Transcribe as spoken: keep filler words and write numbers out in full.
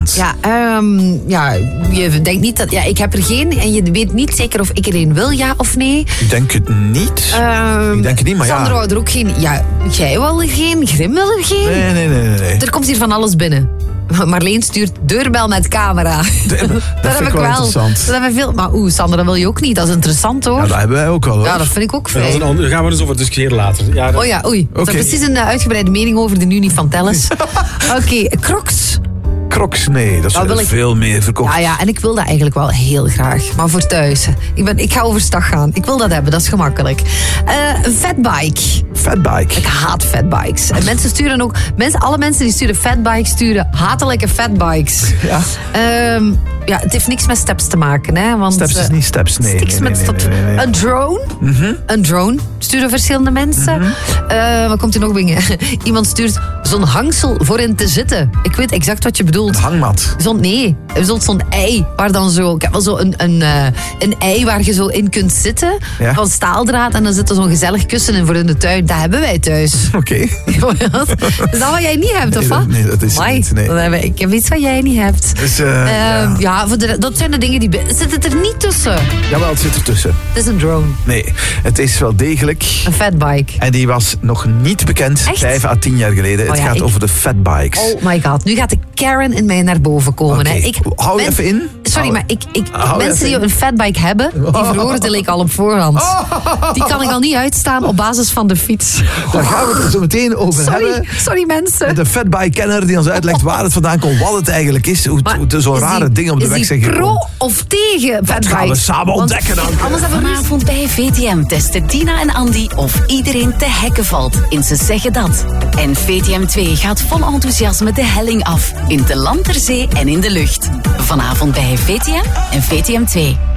interessant. Ja, um, ja, je denkt niet dat... Ja, ik heb er geen en je weet niet zeker of ik er een wil, ja of nee. Ik denk het niet. Um, ik denk het niet, maar Sander ja. wou er ook geen... Ja, jij wil er geen, Grim wil er geen. Nee, nee, nee, nee, nee. Er komt hier van alles binnen. Marleen stuurt deurbel met camera. De, dat, dat heb ik wel interessant. Dat hebben we veel, maar oeh, Sander, dat wil je ook niet. Dat is interessant, hoor. Ja, dat hebben wij ook al, hoor. Ja, dat vind ik ook fijn. Dat is een ander, daar gaan we dus over discussiëren later. Ja, dat... Oh ja, oei. Okay. Dat is precies een uh, uitgebreide mening over de Unie van Telles. Oké, okay, Crocs. Crocs, nee, dat is ik... veel meer verkocht. Ja, ja, en ik wil dat eigenlijk wel heel graag. Maar voor thuis. Ik, ben, ik ga overstag gaan. Ik wil dat hebben, dat is gemakkelijk. Uh, een fatbike. Fatbike. Ik haat fatbikes. En mensen sturen ook... Mensen, alle mensen die sturen fatbikes, sturen hatelijke fatbikes. Ja. Um, ja, het heeft niks met steps te maken. Hè, want, steps is niet steps, nee. Niks nee, met nee, steps. nee, nee, nee. Een drone. Mm-hmm. Een drone sturen verschillende mensen. Mm-hmm. Uh, wat komt er nog binnen? Iemand stuurt zo'n hangsel voor in te zitten. Ik weet exact wat je bedoelt. Een hangmat. Zo'n, nee, zo'n, zo'n ei waar dan zo... Ik heb wel zo een, een, uh, een ei waar je zo in kunt zitten. Ja? Van staaldraad. En dan zit er zo'n gezellig kussen in voor in de tuin. Dat hebben wij thuis. Oké. Okay. Is dat wat jij niet hebt, of nee, wat? Dat, nee, dat is Amai, niet. Nee. Dan heb ik, ik heb iets wat jij niet hebt. Dus, uh, uh, ja, ja voor de, dat zijn de dingen die... Zit het er niet tussen? Jawel, het zit ertussen. Het is een drone. Nee, het is wel degelijk. Een fatbike. En die was nog niet bekend. Echt? Vijf à tien jaar geleden. Oh, het ja, gaat ik... over de fatbikes. Oh my god, nu gaat de Karen in mij naar boven komen. Okay. Hè. Ik, Hou je men... even in. Sorry, Hou... maar ik, ik, Hou mensen die een fatbike hebben, die veroordeel ik al op voorhand. Oh. Die kan ik al niet uitstaan op basis van de fiets. Daar gaan we het er zo meteen over sorry, hebben. Sorry mensen. Met een fatbike-kenner die ons uitlegt waar het vandaan komt, wat het eigenlijk is. Hoe het zo'n rare die, dingen op de weg zijn gekomen. gekomen. Pro of tegen fatbikes? Dat gaan we samen ontdekken dan. Anders hebben we vanavond bij V T M testen Dina en Andy of iedereen te hekken valt in Ze Zeggen Dat. En V T M twee gaat vol enthousiasme de helling af. In de land, ter zee en in de lucht. Vanavond bij V T M en V T M twee.